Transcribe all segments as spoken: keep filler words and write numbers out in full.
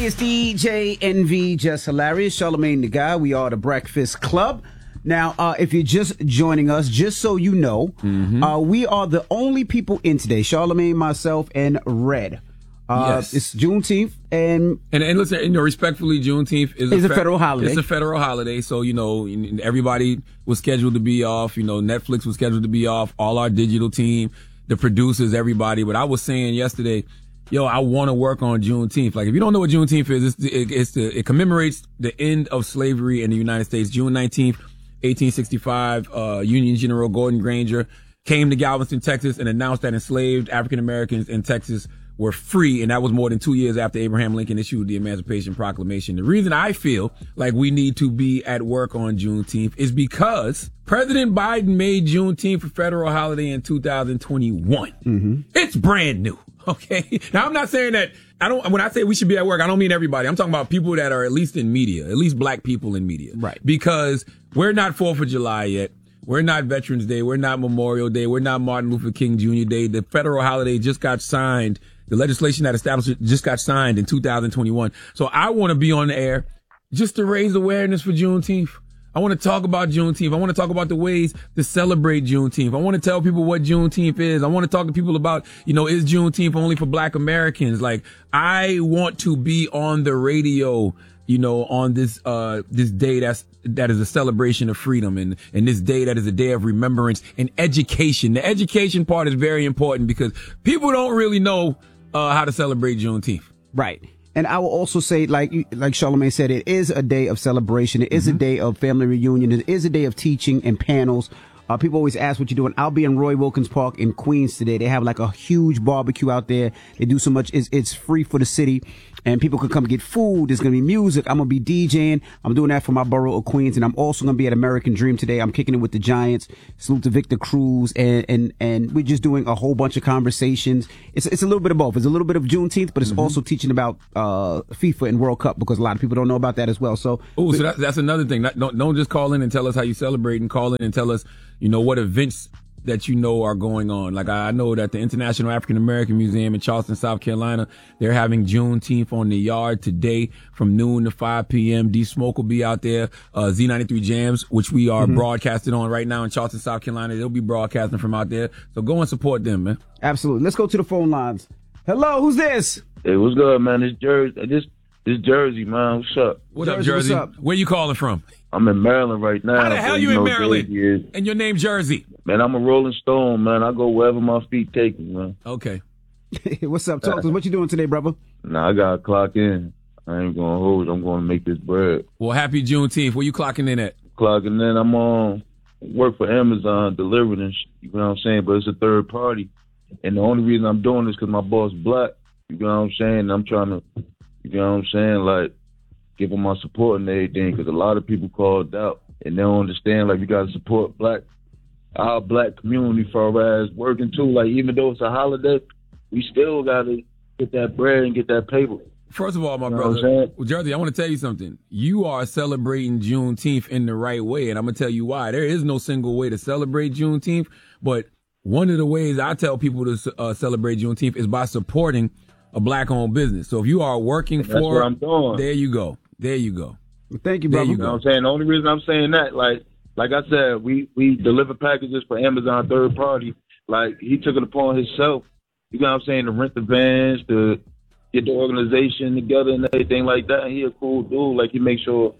It's D J Envy, Just Hilarious, Charlamagne the Guy. We are the Breakfast Club. Now, uh, if you're just joining us, just so you know, mm-hmm. uh, we are the only people in today, Charlamagne, myself, and Red. Uh, yes. It's Juneteenth, and and and listen, you know, respectfully, Juneteenth is, is a, a federal holiday. It's a federal holiday, so you know, everybody was scheduled to be off. You know, Netflix was scheduled to be off. All our digital team, the producers, everybody. But I was saying yesterday, yo, I want to work on Juneteenth. Like, if you don't know what Juneteenth is, it's, it, it's the, it commemorates the end of slavery in the United States. June nineteenth, eighteen sixty-five, uh, Union General Gordon Granger came to Galveston, Texas, and announced that enslaved African Americans in Texas were free. And that was more than two years after Abraham Lincoln issued the Emancipation Proclamation. The reason I feel like we need to be at work on Juneteenth is because President Biden made Juneteenth a federal holiday in two thousand twenty-one. Mm-hmm. It's brand new. Okay. Now, I'm not saying that I don't, when I say we should be at work, I don't mean everybody. I'm talking about people that are at least in media, at least black people in media. Right. Because we're not fourth of July yet. We're not Veterans Day. We're not Memorial Day. We're not Martin Luther King Junior Day. The federal holiday just got signed. The legislation that established it just got signed in two thousand twenty-one. So I want to be on the air just to raise awareness for Juneteenth. I want to talk about Juneteenth. I want to talk about the ways to celebrate Juneteenth. I want to tell people what Juneteenth is. I want to talk to people about, you know, is Juneteenth only for black Americans? Like, I want to be on the radio, you know, on this, uh, this day that's, that is a celebration of freedom, and, and this day that is a day of remembrance and education. The education part is very important because people don't really know, uh, how to celebrate Juneteenth. Right. And I will also say, like like Charlamagne said, it is a day of celebration. It is mm-hmm. a day of family reunion. It is a day of teaching and panels. Uh, people always ask what you're doing. I'll be in Roy Wilkins Park in Queens today. They have like a huge barbecue out there. They do so much. It's, it's free for the city, and people can come get food. There's going to be music. I'm going to be DJing. I'm doing that for my borough of Queens, and I'm also going to be at American Dream today. I'm kicking it with the Giants. Salute to Victor Cruz, and and and we're just doing a whole bunch of conversations. It's it's a little bit of both. It's a little bit of Juneteenth, but it's mm-hmm. also teaching about uh FIFA and World Cup, because a lot of people don't know about that as well. So, oh, so that, that's another thing. Not, don't don't just call in and tell us how you celebrate, and call in and tell us, you know, what events that you know are going on. Like, I know that the International African American Museum in Charleston, South Carolina, they're having Juneteenth on the yard today from noon to five p.m. D Smoke will be out there. Uh, Z ninety-three Jams, which we are mm-hmm. broadcasting on right now in Charleston, South Carolina, they'll be broadcasting from out there. So go and support them, man. Absolutely. Let's go to the phone lines. Hello, who's this? Hey, what's good, man? It's Jersey. This this Jersey, man. What's up? What Jersey, up, Jersey? What's up? Where you calling from? I'm in Maryland right now. How the hell so, you, you in know, Maryland? And your name Jersey? Man, I'm a Rolling Stone, man. I go wherever my feet take me, man. Okay. What's up? Talk to us. What you doing today, brother? Nah, I got to clock in. I ain't going to hold. I'm going to make this bread. Well, happy Juneteenth. Where you clocking in at? Clocking in. I'm on work for Amazon, delivering and shit, you know what I'm saying? But it's a third party. And the only reason I'm doing this because my boss black. You know what I'm saying? I'm trying to, you know what I'm saying, like, give them my support and everything, because a lot of people called out and they don't understand, like, you got to support black, our black community for as working too. Like, even though it's a holiday, we still got to get that bread and get that paper. First of all, my you know brother, well, Jersey, I want to tell you something. You are celebrating Juneteenth in the right way, and I'm going to tell you why. There is no single way to celebrate Juneteenth, but one of the ways I tell people to uh, celebrate Juneteenth is by supporting a black-owned business. So if you are working That's for, what I'm doing. There you go. There you go. Well, thank you, brother. You, you know what I'm saying? The only reason I'm saying that, like, like I said, we, we deliver packages for Amazon third party. Like, he took it upon himself, you know what I'm saying, to rent the vans, to get the organization together and everything like that. And he a cool dude. Like, he makes sure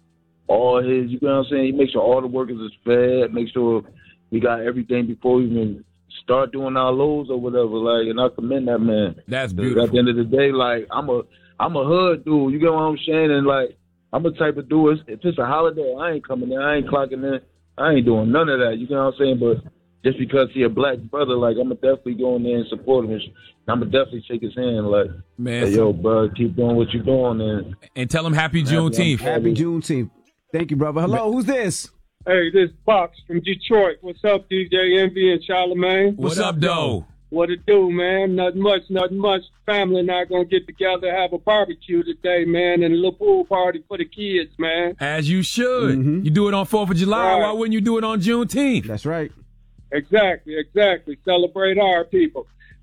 all his, you know what I'm saying, he makes sure all the workers is fed, make sure we got everything before we even start doing our loads or whatever, like, and I commend that man. That's beautiful. At the end of the day, like, I'm a, I'm a hood dude. You get what I'm saying? And like, I'm a type of dude. If it's a holiday, I ain't coming in. I ain't clocking in. I ain't doing none of that. You get what I'm saying? But just because he a black brother, like, I'm gonna definitely go in there and support him. And I'm gonna definitely shake his hand, like, man, hey, yo, bro, keep doing what you're doing, and and tell him happy Juneteenth. Happy Juneteenth. Thank you, brother. Hello, who's this? Hey, this is Box from Detroit. What's up, D J Envy and Charlamagne? What's, What's up, Doe? What it do, man? Nothing much, nothing much. Family and I gonna get together, have a barbecue today, man, and a little pool party for the kids, man. As you should. Mm-hmm. You do it on fourth of July. Right. Why wouldn't you do it on Juneteenth? That's right. Exactly, exactly. Celebrate our people.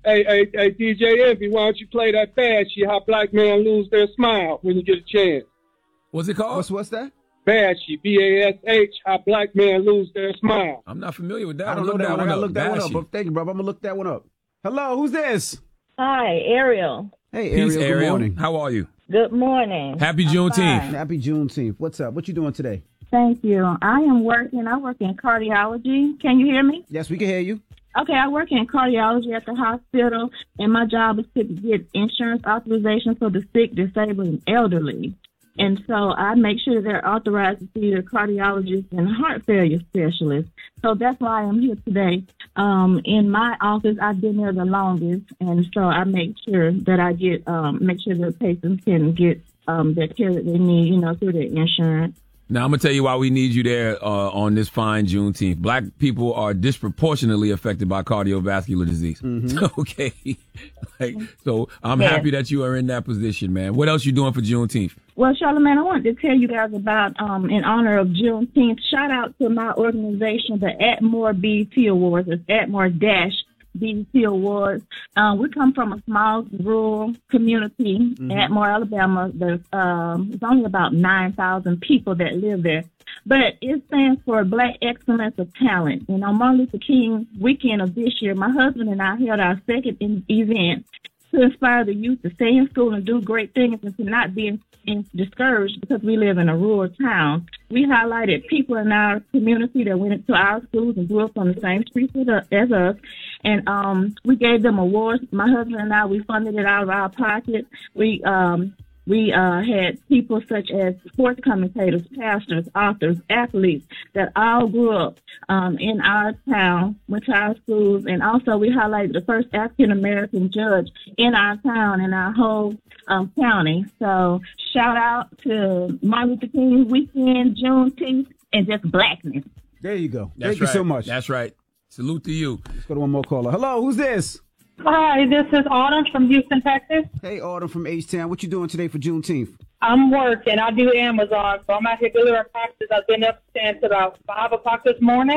Hey, hey, hey, D J Envy, why don't you play that Bad Shit, How Black Men Lose Their Smile, when you get a chance? What's it called? What's, what's that? Bad Shit, B A S H, How Black Men Lose Their Smile. I'm not familiar with that. I don't Look know that one. I gotta up. look that one up. Bashy. But thank you, bro. I'm gonna look that one up. Hello, who's this? Hi, Ariel. Hey, Ariel. Peace, Good Ariel. morning. How are you? Good morning. Happy I'm Juneteenth. fine. Happy Juneteenth. What's up? What you doing today? Thank you. I am working. I work in cardiology. Can you hear me? Yes, we can hear you. Okay, I work in cardiology at the hospital, and my job is to get insurance authorization for the sick, disabled, and elderly. And so I make sure they're authorized to see a cardiologist and heart failure specialist. So that's why I'm here today. Um, in my office, I've been there the longest, and so I make sure that I get um, make sure the patients can get um, the care that they need, you know, through their insurance. Now, I'm going to tell you why we need you there uh, on this fine Juneteenth. Black people are disproportionately affected by cardiovascular disease. Mm-hmm. Okay. like, so I'm Yeah. happy that you are in that position, man. What else you doing for Juneteenth? Well, Charlamagne, I wanted to tell you guys about, um, in honor of Juneteenth, shout out to my organization, the Atmore B E T Awards. It's Atmore dash B E T Awards. Um, we come from a small rural community, mm-hmm. Atmore, Alabama. There's, um, there's only about nine thousand people that live there. But it stands for Black Excellence of Talent. And on Martin Luther King weekend of this year, my husband and I held our second in- event to inspire the youth to stay in school and do great things and to not be in, in discouraged because we live in a rural town. We highlighted people in our community that went to our schools and grew up on the same streets as us. And um, we gave them awards. My husband and I, we funded it out of our pocket. We um, we uh, had people such as sports commentators, pastors, authors, athletes that all grew up um, in our town, went to our schools, and also we highlighted the first African-American judge in our town, in our whole um, county. So shout out to Martin Luther King weekend, Juneteenth, and just blackness. There you go. That's Thank right. you so much. That's right. Salute to you. Let's go to one more caller. Hello, who's this? Hi, this is Autumn from Houston, Texas. Hey, Autumn from H-Town. What you doing today for Juneteenth? I'm working. I do Amazon, so I'm out here delivering packages. I've been up since about five o'clock this morning.